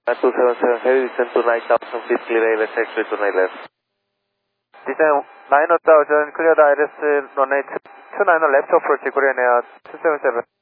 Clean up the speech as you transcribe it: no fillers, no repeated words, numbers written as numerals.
277, heavy descent to 9000 feet, clear ILS taxiway to ILS. Descent 9000, clear the ILS runway 29 left approach, Korean Air 277.